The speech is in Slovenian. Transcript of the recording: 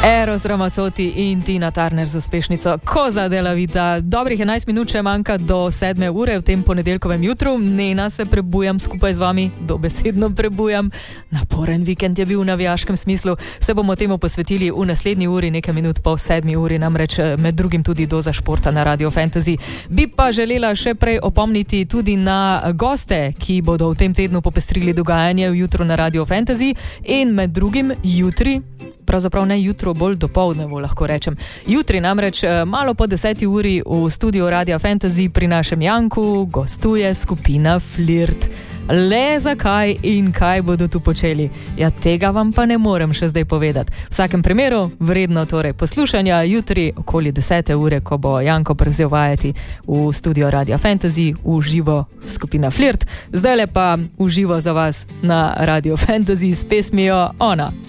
Eros Ramazzotti in Tina Turner z uspešnico Cosa della Vita. Dobrih 11 minut še manjka do 7 ure v tem ponedeljkovem jutru. Nena se prebujam skupaj z vami, dobesedno prebujam. Naporen vikend je bil v navijaškem smislu. Se bomo temu posvetili v naslednji uri, nekaj minut po 7 uri, namreč med drugim tudi doza športa na Radio Fantasy. Bi pa želela še prej opomniti tudi na goste, ki bodo v tem tednu popestrili dogajanje v jutru na Radio Fantasy in med drugim jutri, pravzaprav ne jutro, bolj dopoldnevo lahko rečem. Jutri namreč malo po 10 uri v studiu Radia Fantasy pri našem Janku gostuje skupina Flirt. Le zakaj in kaj bodo tu počeli? Ja, tega vam pa ne morem še zdaj povedati. V vsakem primeru vredno torej poslušanja jutri okoli 10 ure, ko bo Janko prevzel vajeti v studio Radia Fantasy v živo skupina Flirt. Zdajle pa v živo za vas na Radio Fantasy s pesmijo Ona.